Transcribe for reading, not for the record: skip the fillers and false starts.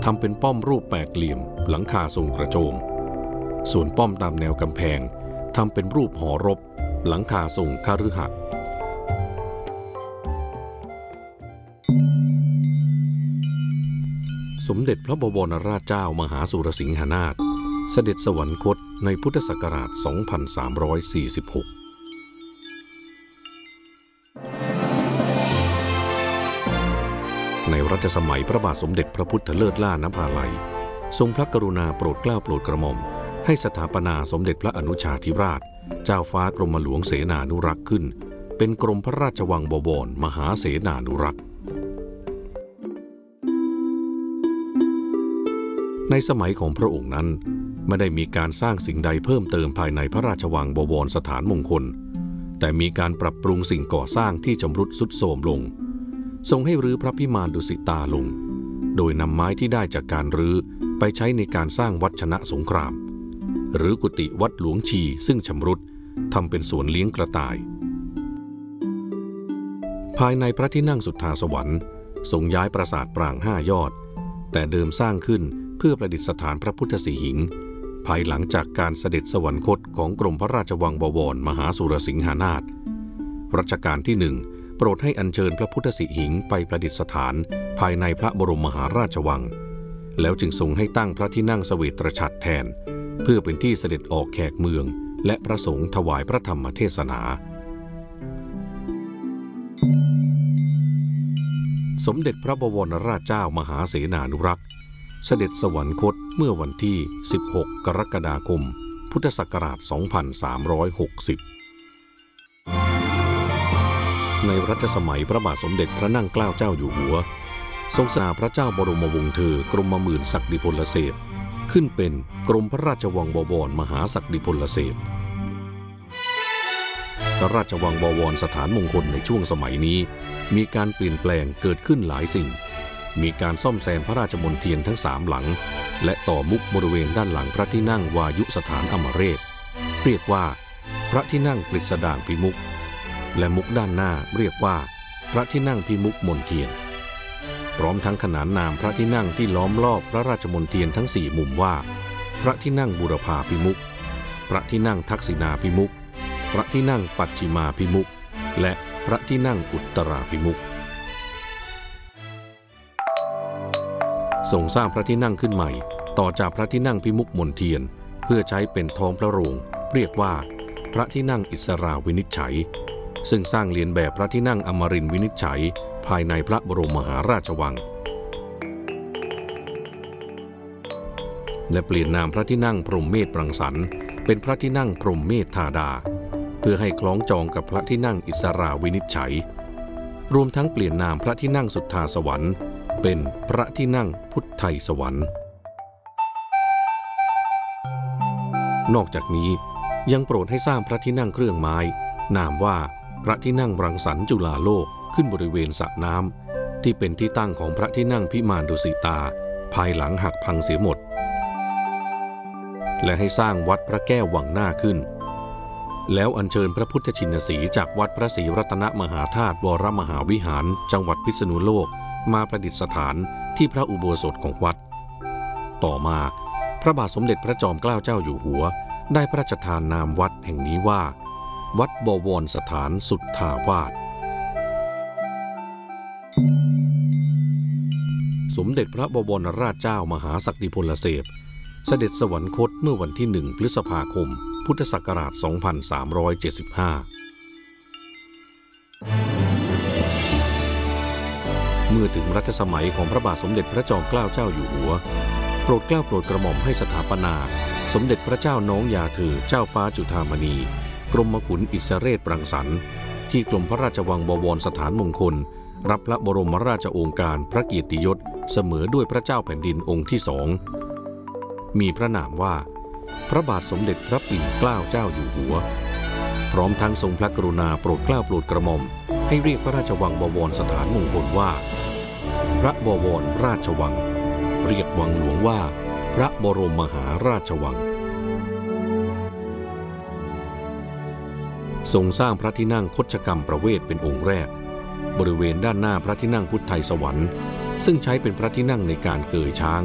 ำเป็นป้อมรูปแปดเหลี่ยมหลังคาทรงกระโจมส่วนป้อมตามแนวกำแพงทำเป็นรูปหอรบหลังคาทรงคฤหะสมเด็จพระบวรราชเจ้ามหาสุรสิงหนาถเสด็จสวรรคตในพุทธศักราช 2346 ในรัชสมัยพระบาทสมเด็จพระพุทธเลิศล่านภาลัยทรงพระกรุณาโปรดเกล้าโปรดกระหม่อมให้สถาปนาสมเด็จพระอนุชาธิราชเจ้าฟ้ากรมหลวงเสนานุรักษ์ขึ้นเป็นกรมพระราชวังบวรมหาเสนานุรักษ์ในสมัยของพระองค์นั้นไม่ได้มีการสร้างสิ่งใดเพิ่มเติมภายในพระราชวังบวรสถานมงคลแต่มีการปรับปรุงสิ่งก่อสร้างที่ชำรุดทรุดโทรมลงทรงให้รื้อพระพิมานดุสิตาลงโดยนำไม้ที่ได้จากการรื้อไปใช้ในการสร้างวัดชนะสงครามหรือกุฏิวัดหลวงชีซึ่งชำรุดทำเป็นสวนเลี้ยงกระต่ายภายในพระที่นั่งสุทธาสวรรค์ทรงย้ายปราสาทปราง5 ยอดแต่เดิมสร้างขึ้นเพื่อประดิษฐานพระพุทธสิหิงค์ภายหลังจากการเสด็จสวรรคตของกรมพระราชวังบวรมหาสุรสิงหนาถรัชกาลที่1โปรดให้อัญเชิญพระพุทธสิหิงค์ไปประดิษฐานภายในพระบรมมหาราชวังแล้วจึงทรงให้ตั้งพระที่นั่งเสวตฉัตรแทนเพื่อเป็นที่เสด็จออกแขกเมืองและพระสงฆ์ถวายพระธรรมเทศนาสมเด็จพระบวรราชเจ้ามหาเสนานุรักษ์เสด็จสวรรคตเมื่อวันที่16 กรกฎาคมพุทธศักราช 2360 ในรัชสมัยพระบาทสมเด็จพระนั่งเกล้าเจ้าอยู่หัวทรงสง่าพระเจ้าบรมวงศ์เธอกรมหมื่นศักดิพลเสพขึ้นเป็นกรมพระราชวังบวรมหาศักดิพลเสพพระราชวังบวรสถานมงคลในช่วงสมัยนี้มีการเปลี่ยนแปลงเกิดขึ้นหลายสิ่งมีการซ่อมแซมพระราชมณฑีทั้ง3 หลังและต่อมุกบริเวณด้านหลังพระที่นั่งวายุสถานอมเรศเรียกว่าพระที่นั่งปริศดางพิมุขและมุกด้านหน้าเรียกว่าพระที่นั่งพิมุขมนเทียนพร้อมทั้งขนานนามพระที่นั่งที่ล้อมรอบพระราชมณฑีทั้ง4 มุมว่าพระที่นั่งบูรพาพิมุขพระที่นั่งทักษิณาพิมุขพระที่นั่งปัจฉิมาพิมุขและพระที่นั่งอุตราพิมุขทรงสร้างพระที่นั่งขึ้นใหม่ต่อจากพระที่นั่งพิมุขมนเทียนเพื่อใช้เป็นท้องพระโรงเรียกว่าพระที่นั่งอิสราวินิจฉัยซึ่งสร้างเลียนแบบพระที่นั่งอมรินทร์วินิจฉัยภายในพระบรมมหาราชวังและเปลี่ยนนามพระที่นั่งพรหมเมธรังสรรค์เป็นพระที่นั่งพรหมเมธธาดาเพื่อให้คล้องจองกับพระที่นั่งอิสราวินิจฉัยรวมทั้งเปลี่ยนนามพระที่นั่งสุทธาสวรรค์เป็นพระที่นั่งพุทไทยสวรรค์นอกจากนี้ยังโปรดให้สร้างพระที่นั่งเครื่องไม้นามว่าพระที่นั่งรังสรรค์จุฬาโลกขึ้นบริเวณสระน้ำที่เป็นที่ตั้งของพระที่นั่งพิมานดุสิตาภายหลังหักพังเสียหมดและให้สร้างวัดพระแก้ววังหน้าขึ้นแล้วอัญเชิญพระพุทธชินสีห์จากวัดพระศรีรัตนมหาธาตุวรมหาวิหารจังหวัดพิษณุโลกมาประดิษฐานที่พระอุโบสถของวัดต่อมาพระบาทสมเด็จพระจอมเกล้าเจ้าอยู่หัวได้พระราชทานนามวัดแห่งนี้ว่าวัดบวรสถานสุทธาวาสสมเด็จพระบวรราชเจ้ามหาศักดิพลเสพเสด็จสวรรคตเมื่อวันที่1 พฤษภาคมพุทธศักราช 2375เมื่อถึงรัชสมัยของพระบาทสมเด็จพระจอมเกล้าเจ้าอยู่หัวโปรดเกล้าโปรดกระหม่อมให้สถาปนาสมเด็จพระเจ้าน้องยาเธอเจ้าฟ้าจุฑามณีกรมขุนอิสเรศปรังสรรค์ที่กรมพระราชวังบวรสถานมงคลรับพระบรมราชโองการพระเกียรติยศเสมอด้วยพระเจ้าแผ่นดินองค์ที่2มีพระนามว่าพระบาทสมเด็จพระปิ่นเกล้าเจ้าอยู่หัวพร้อมทั้งทรงพระกรุณาโปรดเกล้าโปรดกระหม่อมให้เรียกพระราชวังบวรสถานมงคลว่าพระบวรราชวังเรียกวังหลวงว่าพระบรมมหาราชวังทรงสร้างพระที่นั่งคชกรรมประเวศเป็นองค์แรกบริเวณด้านหน้าพระที่นั่งพุทไทยสวรรค์ซึ่งใช้เป็นพระที่นั่งในการเกยช้าง